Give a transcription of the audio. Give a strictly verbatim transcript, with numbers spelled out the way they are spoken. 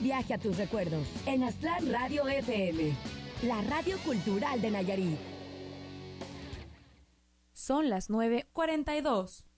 viaje a tus recuerdos en Aztlán Radio F M, la radio cultural de Nayarit. Son las nueve cuarenta y dos.